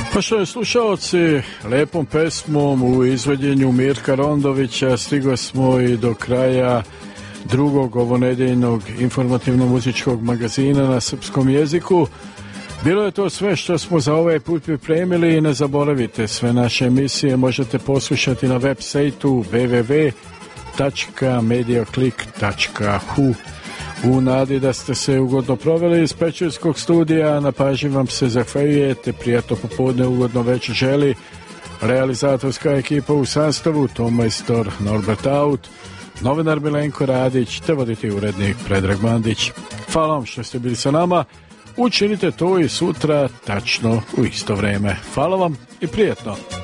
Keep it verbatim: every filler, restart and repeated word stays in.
Poštovani slušalci, lepom pesmom u izvođenju Mirka Rondovića stigli smo i do kraja drugog ovonedeljnog informativno-muzičkog magazina na srpskom jeziku. Bilo je to sve što smo za ovaj put pripremili i ne zaboravite, sve naše emisije možete poslušati na web sajtu w w w tačka medioclick tačka h u. U nadi da ste se ugodno proveli iz Pečurskog studija, na pažnji vam se zahvaljujete, prijatno popodne, ugodno večer želi realizatorska ekipa u sastavu, tonmajstor Norbert Aut, novinar Milenko Radić te voditelj urednik Predrag Mandić. Hvala vam što ste bili sa nama, učinite to i sutra tačno u isto vreme. Hvala vam i prijatno.